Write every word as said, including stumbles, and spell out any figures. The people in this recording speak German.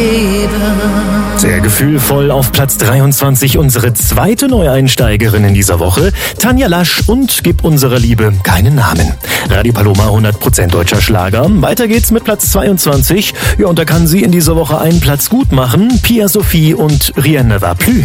Sehr gefühlvoll auf Platz dreiundzwanzig unsere zweite Neueinsteigerin in dieser Woche, Tanja Lasch und Gib unserer Liebe keinen Namen. Radio Paloma hundert Prozent deutscher Schlager. Weiter geht's mit Platz zweiundzwanzig. Ja, und da kann sie in dieser Woche einen Platz gut machen. Pia Sophie und Rien ne va plus.